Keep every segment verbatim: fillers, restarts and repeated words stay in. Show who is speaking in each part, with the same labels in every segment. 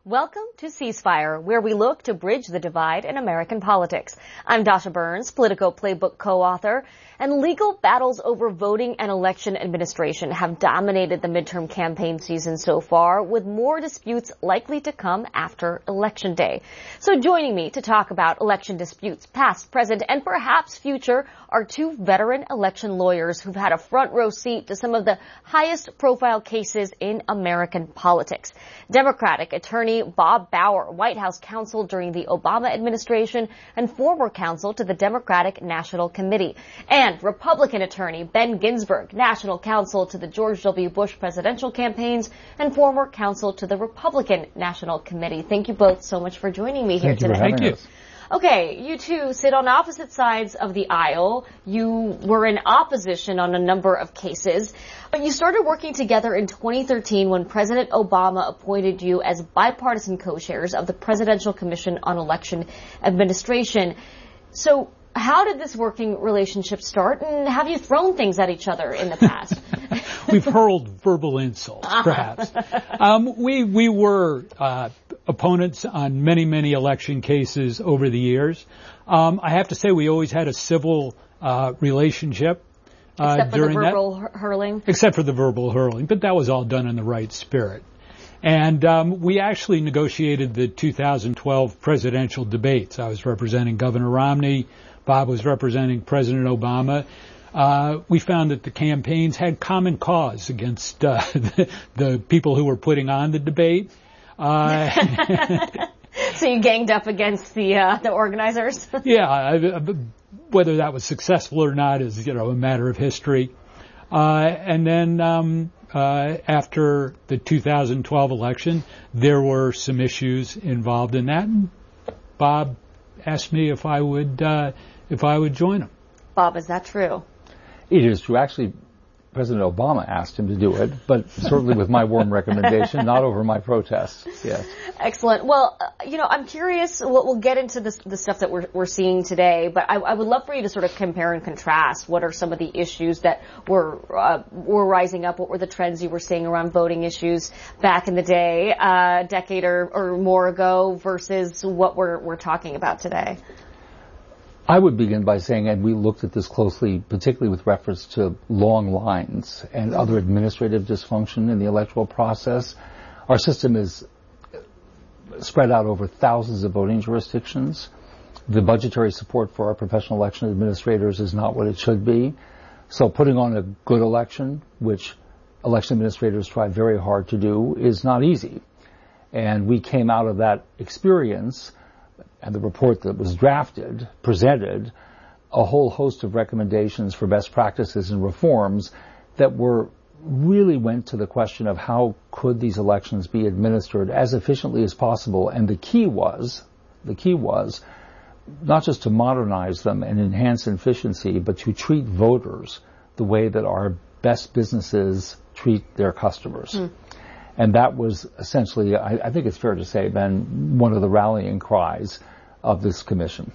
Speaker 1: Welcome to Ceasefire, where we look to bridge the divide in American politics. I'm Dasha Burns, Politico Playbook co-author, and legal battles over voting and election administration have dominated the midterm campaign season so far, with more disputes likely to come after Election Day. So joining me to talk about election disputes, past, present, and perhaps future, are two veteran election lawyers who've had a front row seat to some of the highest profile cases in American politics. Democratic attorney Bob Bauer, White House counsel during the Obama administration and former counsel to the Democratic National Committee, and Republican attorney Ben Ginsberg, national counsel to the George W. Bush presidential campaigns and former counsel to the Republican National Committee. Thank you both so much for joining me here
Speaker 2: Thank you
Speaker 1: today.
Speaker 2: for having
Speaker 1: Thank
Speaker 2: us.
Speaker 1: you. Okay, you two sit on opposite sides of the aisle. You were in opposition on a number of cases, but you started working together in twenty thirteen when President Obama appointed you as bipartisan co-chairs of the Presidential Commission on Election Administration. So how did this working relationship start, and have you thrown things at each other in the past?
Speaker 2: We've hurled verbal insults, perhaps. um, we we were uh, opponents on many, many election cases over the years. Um, I have to say we always had a civil uh, relationship. Uh,
Speaker 1: Except for
Speaker 2: during
Speaker 1: the verbal
Speaker 2: that,
Speaker 1: hurling?
Speaker 2: Except for the verbal hurling, but that was all done in the right spirit. And um, we actually negotiated the two thousand twelve presidential debates. I was representing Governor Romney. Bob was representing President Obama. Uh, we found that the campaigns had common cause against uh, the, the people who were putting on the debate. Uh,
Speaker 1: so you ganged up against the uh, the organizers?
Speaker 2: yeah, I, whether that was successful or not is, you know, a matter of history. Uh, and then um, uh, after the two thousand twelve election, there were some issues involved in that. And Bob asked me if I would uh, if I would join him.
Speaker 1: Bob, is that true?
Speaker 3: It is true. Actually, President Obama asked him to do it, but certainly with my warm recommendation, not over my protest. Yes.
Speaker 1: Excellent. Well, uh, you know, I'm curious. We'll, we'll get into this, the stuff that we're, we're seeing today, but I, I would love for you to sort of compare and contrast. What are some of the issues that were uh, were rising up? What were the trends you were seeing around voting issues back in the day, uh, a decade or, or more ago, versus what we're we're talking about today?
Speaker 3: I would begin by saying, and we looked at this closely, particularly with reference to long lines and other administrative dysfunction in the electoral process. Our system is spread out over thousands of voting jurisdictions. The budgetary support for our professional election administrators is not what it should be. So putting on a good election, which election administrators try very hard to do, is not easy. And we came out of that experience, and the report that was drafted presented a whole host of recommendations for best practices and reforms that were really went to the question of how could these elections be administered as efficiently as possible. And the key was, the key was not just to modernize them and enhance efficiency, but to treat voters the way that our best businesses treat their customers. Mm. And that was essentially, I, I think it's fair to say, Ben, one of the rallying cries of this commission.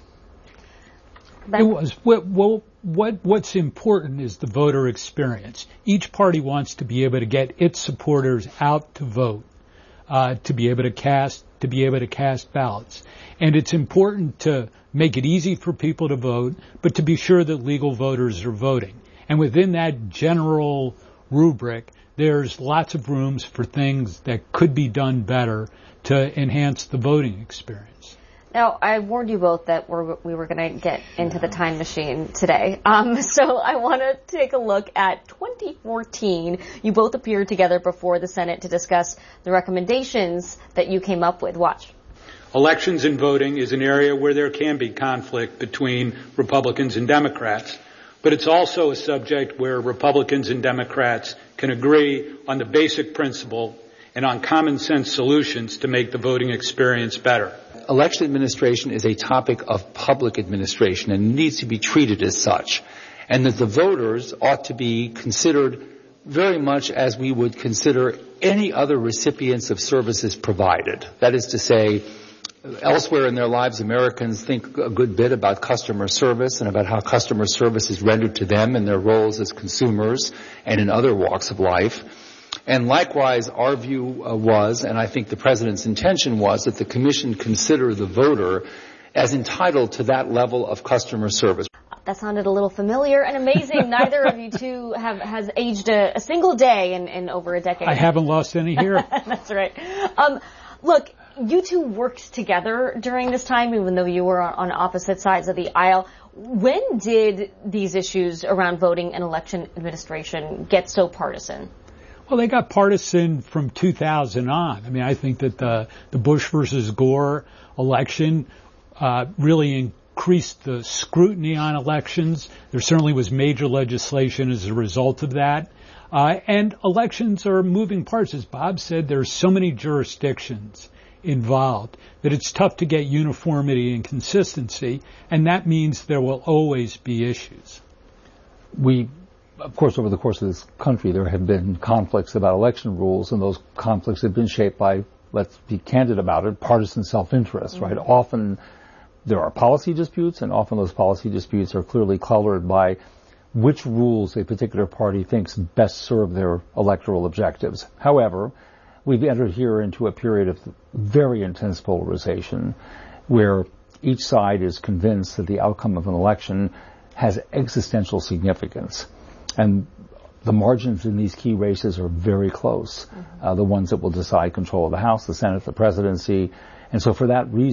Speaker 2: Ben? It was. Well, what what's important is the voter experience. Each party wants to be able to get its supporters out to vote, uh, to be able to cast, to be able to cast ballots. And it's important to make it easy for people to vote, but to be sure that legal voters are voting. And within that general rubric, there's lots of rooms for things that could be done better to enhance the voting experience.
Speaker 1: Now, I warned you both that we're, we were going to get into the time machine today. Um, so I want to take a look at twenty fourteen. You both appeared together before the Senate to discuss the recommendations that you came up with. Watch.
Speaker 4: Elections and voting is an area where there can be conflict between Republicans and Democrats. But it's also a subject where Republicans and Democrats can agree on the basic principle and on common sense solutions to make the voting experience better.
Speaker 5: Election administration is a topic of public administration and needs to be treated as such. And that the voters ought to be considered very much as we would consider any other recipients of services provided. That is to say, elsewhere in their lives, Americans think a good bit about customer service and about how customer service is rendered to them in their roles as consumers and in other walks of life. And likewise, our view uh, was, and I think the President's intention was, that the Commission consider the voter as entitled to that level of customer service.
Speaker 1: That sounded a little familiar and amazing. Neither of you two have has aged a, a single day in, in over a decade.
Speaker 2: I haven't lost any hair.
Speaker 1: That's right. Um, look, you two worked together during this time, even though you were on opposite sides of the aisle. When did these issues around voting and election administration get so partisan?
Speaker 2: Well, they got partisan from two thousand on. I mean, I think that the, the Bush versus Gore election uh, really increased the scrutiny on elections. There certainly was major legislation as a result of that. Uh, and elections are moving parts. As Bob said, there's so many jurisdictions involved that it's tough to get uniformity and consistency, and that means there will always be issues.
Speaker 3: We, of course, over the course of this country, there have been conflicts about election rules, and those conflicts have been shaped by, let's be candid about it, partisan self-interest, mm-hmm. right? Often there are policy disputes, and often those policy disputes are clearly colored by which rules a particular party thinks best serve their electoral objectives. However, we've entered here into a period of very intense polarization where each side is convinced that the outcome of an election has existential significance. And the margins in these key races are very close, mm-hmm. uh, the ones that will decide control of the House, the Senate, the presidency. And so for that reason,